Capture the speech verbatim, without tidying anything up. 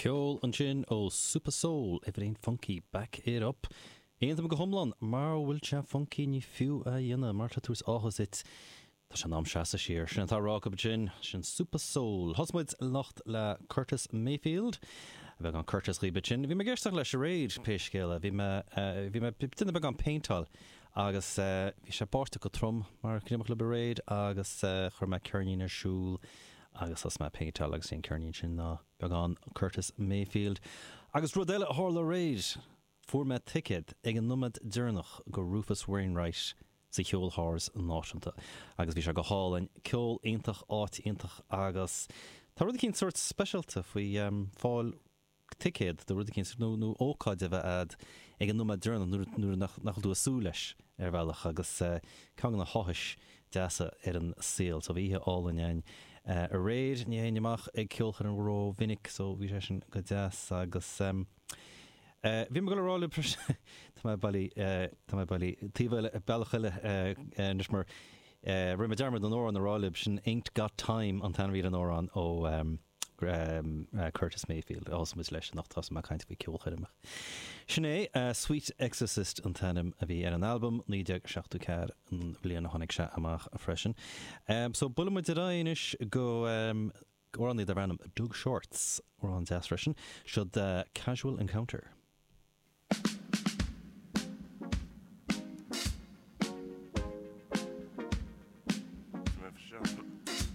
Ceol an sin ó Super Soul, everything funky, back it up. Éan am go homlan, mar bhfuil se funky ní fiú a dhéanamh, mar tá tús áthas it. Tá se nám seasa siar, sin tá rock ab sin, sin Super Soul. Hosmuid locht le Curtis Mayfield, bheith an Curtis rí sin. Bhí me geirsteach leis a réid péiscéile, bhí me bhí me duine bheith an paintal, agus bhí sé báirte go trom, mar cníomach le réid, agus chur me cearnín ar siúl, agus as me paintal agus sin cearnín sin ná bheith an Curtis Mayfield. Agus rudéile hála réid, fuair me ticket ag an numad dúrnach go Rufus Wainwright sa cheol hárs náisiúnta. Agus bhí sé go hálainn ceol aintach áit aintach agus tá rud cinn sort specialta faoi um, fáil ticket, the rud cinn nó nó ócáid a bheith ad ag an numad dúrnach nuair nach nach dú asú leis ar bhealach agus uh, ceann na háis deasa ar an síl, so bhíthe álainn uh, a réid ní aonach ag ceolchar an ró vinnic, so bhí sé sin go deas agus um, Uh, Bhí me go rála Tá mé bailí Tá mé bailí tíbhile bailachile nus mar ri dermad an órán na rálib sin Ain't Got Time an tan bhíad an órán ó um, um, uh, Curtis Mayfield ásamid leis nach tá má caiint bhí ceolchairimach. Sinné uh, Sweet Exorcist an tanim a bhí ar an album ní deag seachtú cear an bliana tháinig se amach a freisin. Um, so bulamid inis go um, or on the other random Doug Shorts or on death freshen should uh, Casual Encounter.